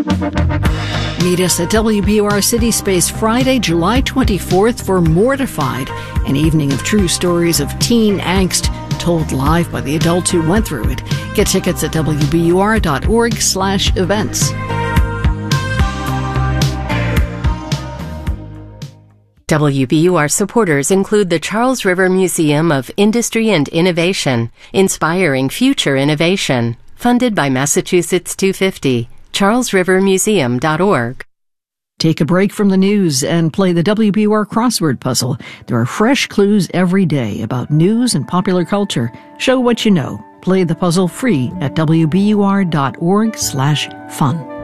Meet us at WBUR City Space Friday, July 24th for Mortified, an evening of true stories of teen angst told live by the adults who went through it. Get tickets at wbur.org/events. WBUR supporters include the Charles River Museum of Industry and Innovation, inspiring future innovation, funded by Massachusetts 250, charlesrivermuseum.org. Take a break from the news and play the WBUR crossword puzzle. There are fresh clues every day about news and popular culture. Show what you know. Play the puzzle free at wbur.org/fun.